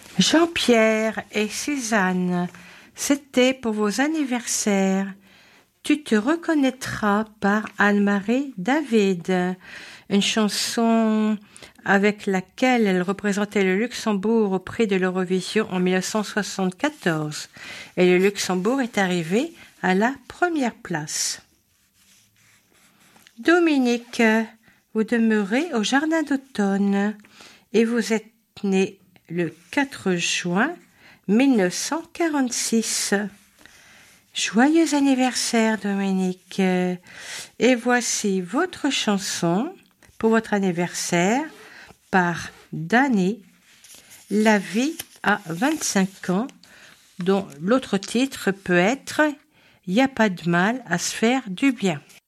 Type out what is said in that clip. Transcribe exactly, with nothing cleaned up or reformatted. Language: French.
Jean-Pierre et Suzanne, c'était pour vos anniversaires. Tu te reconnaîtras par Anne-Marie David, une chanson avec laquelle elle représentait le Luxembourg au prix de l'Eurovision en mille neuf cent soixante-quatorze. Et le Luxembourg est arrivé à la première place. Dominique, vous demeurez au Jardin d'Automne et vous êtes né le quatre juin mille neuf cent quarante-six. Joyeux anniversaire, Dominique. Et voici votre chanson pour votre anniversaire par Dany, La vie à vingt-cinq ans, dont l'autre titre peut être Y a pas de mal à se faire du bien.